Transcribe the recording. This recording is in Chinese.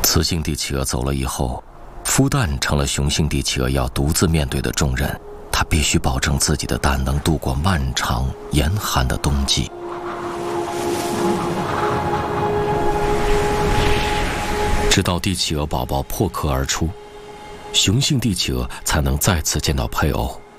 雌性帝企鹅走了以后，孵蛋成了雄性帝企鹅要独自面对的重任。它必须保证自己的蛋能度过漫长严寒的冬季。直到帝企鹅宝宝破壳而出，雄性帝企鹅才能再次见到配偶。